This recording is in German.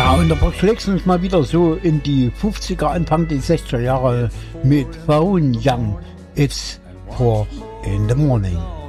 Ja, und da verschlägst du uns mal wieder so in die 50er, Anfang die 60er Jahre mit Phone Young. It's 4 in the morning.